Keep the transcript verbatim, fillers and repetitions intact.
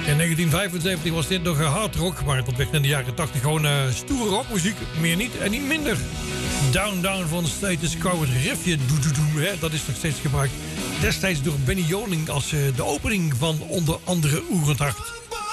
In negentien vijfenzeventig was dit nog hard rock, maar dat werd in de jaren tachtig gewoon uh, stoere rockmuziek. Meer niet en niet minder. Down Down van Status Quo, het riffje, doe, doe, doe, hè, dat is nog steeds gebruikt. Destijds door Benny Joling als uh, de opening van onder andere Oerend Hart.